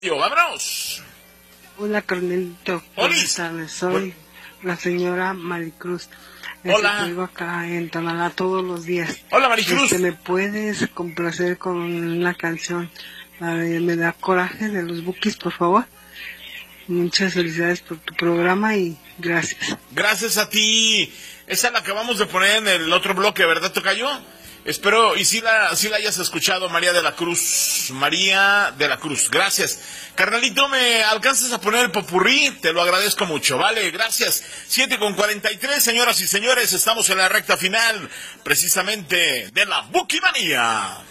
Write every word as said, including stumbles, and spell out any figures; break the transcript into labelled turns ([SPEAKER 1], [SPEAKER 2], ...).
[SPEAKER 1] Yo, vámonos.
[SPEAKER 2] Hola, Carnelito. Buenas tardes. Soy bueno. la señora Maricruz.
[SPEAKER 1] Hola.
[SPEAKER 2] Vivo acá en Tonalá todos los días.
[SPEAKER 1] Hola, Maricruz.
[SPEAKER 2] Este, ¿Me puedes complacer con una canción? La de Me da coraje de los Bukis, por favor. Muchas felicidades por tu programa y gracias.
[SPEAKER 1] Gracias a ti. Esa es la que vamos a poner en el otro bloque, ¿verdad, tocayo? Espero, y si la, si la hayas escuchado, María de la Cruz. María de la Cruz, gracias. Carnalito, ¿me alcanzas a poner el popurrí? Te lo agradezco mucho, vale, gracias. siete con cuarenta y tres, señoras y señores, estamos en la recta final, precisamente, de la Bukimanía.